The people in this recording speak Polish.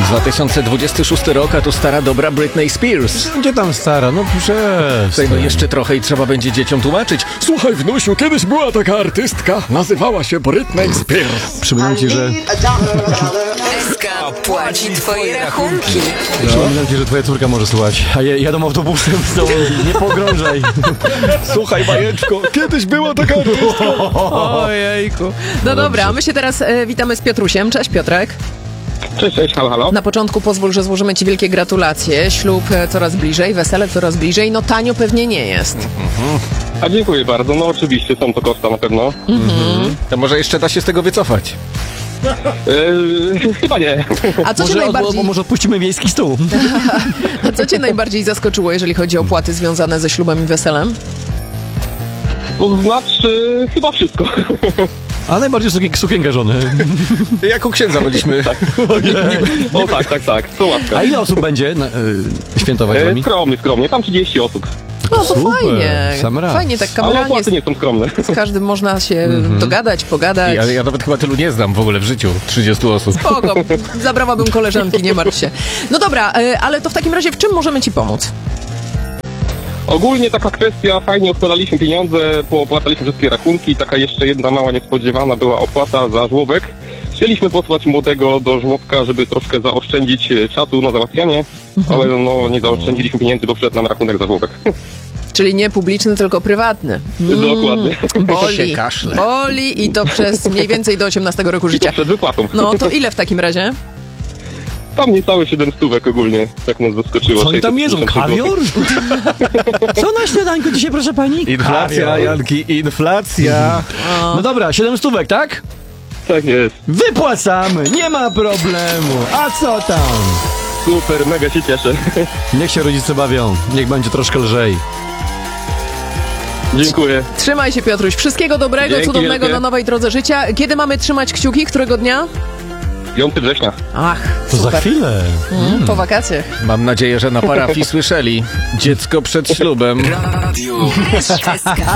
2026 rok, a tu stara dobra Britney Spears. Gdzie tam stara? No No jeszcze trochę i trzeba będzie dzieciom tłumaczyć. Słuchaj, wnusiu, kiedyś była taka artystka, nazywała się Britney Spears. Przypominam ci, że... SK płaci twoje rachunki. Przypominam ci, że twoja córka może słuchać. A jadą autobusem z tobą. Nie pogrążaj. Słuchaj, bajeczko, kiedyś była taka artystka. Ojejku. No dobra, a my się teraz witamy z Piotrusiem. Cześć, Piotrek. Cześć, halo, halo. Na początku pozwól, że złożymy ci wielkie gratulacje. Ślub coraz bliżej, wesele coraz bliżej. No tanio pewnie nie jest. A dziękuję bardzo, no oczywiście, są to koszta na pewno. To może jeszcze da się z tego wycofać. Chyba nie. A co cię najbardziej... Może odpuścimy wiejski stół. A co cię najbardziej zaskoczyło, jeżeli chodzi o opłaty związane ze ślubem i weselem? To znaczy, chyba wszystko. A najbardziej sukienka żony. Jak u księdza byliśmy. O tak, to łaska. A ile osób będzie świętować z wami? Skromnie, tam 30 osób. No to Super, fajnie. sam raz. Fajnie, tak Ale kameralnie opłaty nie są skromne. z każdym można się dogadać, pogadać. Ja nawet chyba tylu nie znam w ogóle w życiu. 30 osób. Spoko, zabrałabym koleżanki, nie martw się. No dobra, ale to w takim razie w czym możemy ci pomóc? Ogólnie taka kwestia, fajnie odkładaliśmy pieniądze, poopłacaliśmy wszystkie rachunki. Taka jeszcze jedna mała niespodziewana była opłata za żłobek. Chcieliśmy posłać młodego do żłobka, żeby troszkę zaoszczędzić czasu na załatwianie, ale no nie zaoszczędziliśmy pieniędzy, bo wszedł nam rachunek za żłobek. Czyli nie publiczny, tylko prywatny. Dokładnie. Boli, kaszle. boli i to przez mniej więcej do 18 roku życia. Przed wypłatą. No to ile w takim razie? Tam niecałe 7 stówek ogólnie, tak nas zaskoczyło. Co oni tam jedzą? 650 Kawior? Co na śniadanku dzisiaj, proszę pani? Inflacja, Janki, inflacja. No dobra, 7 stówek, tak? Tak jest. Wypłacamy, nie ma problemu. A co tam? Super, mega się cieszę. Niech się rodzice bawią, niech będzie troszkę lżej. Dziękuję. Trzymaj się, Piotruś. Wszystkiego dobrego, Dzięki cudownego wielkie. na nowej drodze życia. Kiedy mamy trzymać kciuki? Którego dnia? 5 września. Ach, To za super. chwilę. Po wakacjach. Mam nadzieję, że na parafii słyszeli. Dziecko przed ślubem. Radio SK.